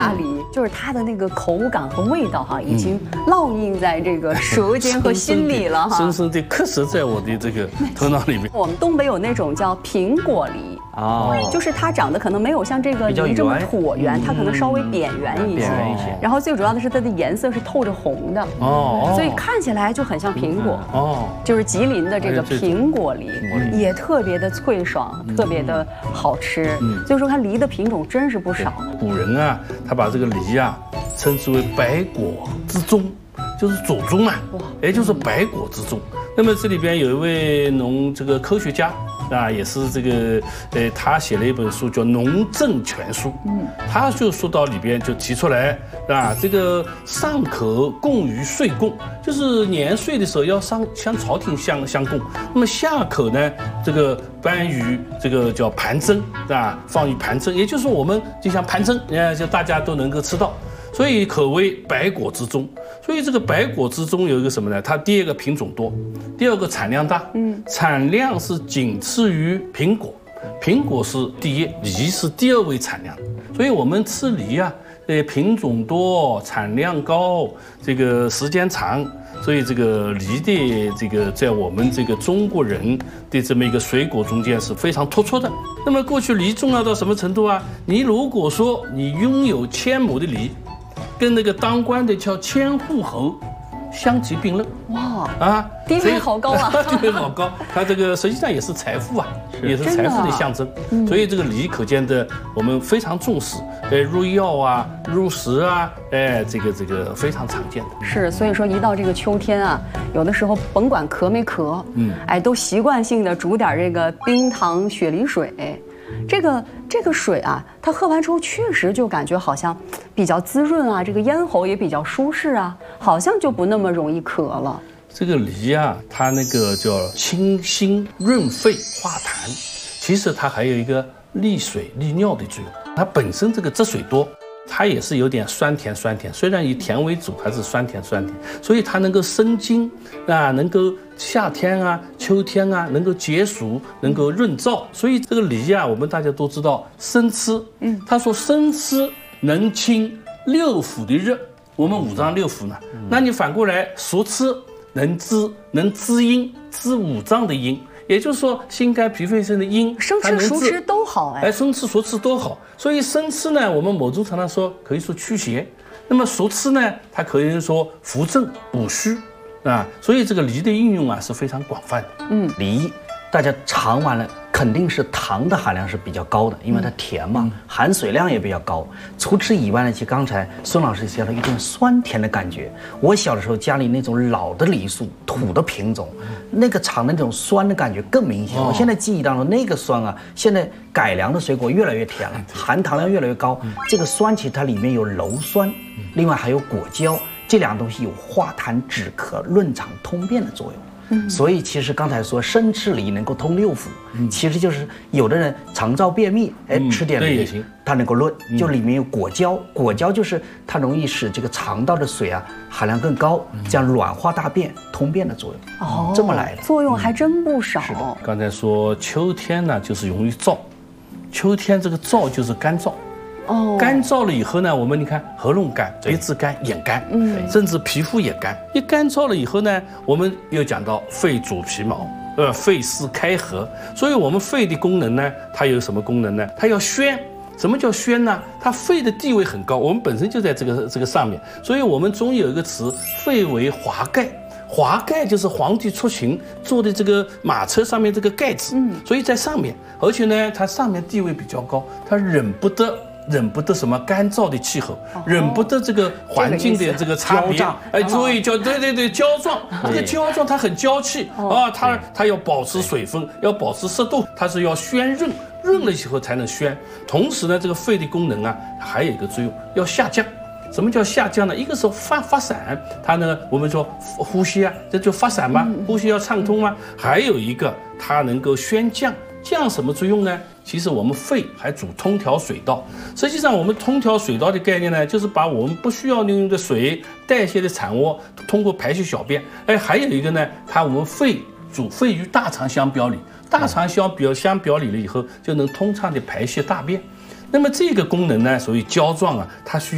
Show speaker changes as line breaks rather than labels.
大梨就是它的那个口感和味道哈，已经烙印在这个舌尖和心里了哈，
深深地刻实在我的这个头脑里面。
我们东北有那种叫苹果梨。哦，就是它长得可能没有像这个梨这么椭圆，它可能稍微扁圆一些。然后最主要的是它的颜色是透着红的，所以看起来就很像苹果。就是吉林的这个苹果梨，也特别的脆爽，特别的好吃。所以说它梨的品种真是不少。
古人啊，他把这个梨啊称之为百果之宗，就是祖宗嘛，也就是百果之宗。那么这里边有一位这个科学家。也是这个，他写了一本书叫《农政全书》，他就说到里边就提出来，这个上可供于岁贡，就是年岁的时候要向朝廷相供，那么下可呢，这个颁于这个叫盘蒸，放于盘蒸，也就是说我们就像盘蒸，就大家都能够吃到。所以可谓百果之宗。所以这个百果之宗有一个什么呢？它第一个品种多，第二个产量大，产量是仅次于苹果，苹果是第一，梨是第二位产量。所以我们吃梨啊，品种多，产量高，这个时间长，所以这个梨的这个在我们这个中国人的这么一个水果中间是非常突出的。那么过去梨重要到什么程度啊？你如果说你拥有1000亩的梨，跟那个当官的叫千户侯相提并论。哇
地位好高啊！
地位好高，它这个实际上也是财富啊，也是财富的象征。所以这个梨可见的我们非常重视，入药啊，入食啊，这个非常常见的。
是，所以说一到这个秋天啊，有的时候甭管渴没渴，都习惯性的煮点这个冰糖雪梨水。这个水啊，它喝完之后确实就感觉好像比较滋润啊，这个咽喉也比较舒适啊，好像就不那么容易渴了。
这个梨啊，它那个叫清心润肺化痰，其实它还有一个利水利尿的作用。它本身这个汁水多，它也是有点酸甜，虽然以甜为主，还是酸甜，所以它能够生津能够夏天啊、秋天啊能够解暑，能够润燥。所以这个梨啊，我们大家都知道生吃，他说生吃能清6腑的热，我们5脏6腑呢，那你反过来熟吃能滋阴，滋5脏的阴。也就是说，心肝脾肺肾的阴，
生吃熟吃都好
生吃熟吃都好。所以生吃呢，我们某种程度上说可以说驱邪，那么熟吃呢，它可以说扶正补虚所以这个梨的应用啊是非常广泛的。
梨大家尝完了，肯定是糖的含量是比较高的，因为它甜嘛，含水量也比较高。除此以外呢，其实刚才孙老师提到一种酸甜的感觉。我小的时候家里那种老的梨树，土的品种，那个尝的那种酸的感觉更明显。我现在记忆当中那个酸啊，现在改良的水果越来越甜了，含糖量越来越高。这个酸其实它里面有鞣酸，另外还有果胶，这两东西有化痰止咳、润肠通便的作用。所以其实刚才说生吃梨能够通6腑，其实就是有的人肠燥便秘，吃点梨它能够润，就里面有果胶，果胶就是它容易使这个肠道的水啊含量更高，这样软化大便、通便的作用。这么来的
作用还真不少。
是的，刚才说秋天呢就是容易燥，秋天这个燥就是干燥。干燥了以后呢，我们你看喉咙干、鼻子干、眼干，甚至皮肤也干。一干燥了以后呢，我们又讲到肺主皮毛，肺是开合，所以我们肺的功能呢，它有什么功能呢？它要宣。什么叫宣呢？它肺的地位很高，我们本身就在这个上面，所以我们中有一个词，肺为华盖。华盖就是皇帝出行坐的这个马车上面这个盖子，所以在上面，而且呢，它上面地位比较高，它忍不得什么干燥的气候，忍不得这个环境的这个差别，所以叫对胶状，这个胶状它很娇气它要保持水分，要保持湿度，它是要宣润了以后才能宣。同时呢，这个肺的功能啊还有一个作用，要下降。什么叫下降呢？一个是发散，它呢我们说呼吸啊，这就发散嘛，呼吸要畅通嘛。还有一个它能够宣降，降什么作用呢？其实我们肺还主通调水道。实际上我们通调水道的概念呢，就是把我们不需要利用的水代谢的产物通过排泄小便。还有一个呢，我们肺主肺与大肠相表里，大肠相表里了以后，就能通畅的排泄大便。那么这个功能呢，属于胶状啊，它需要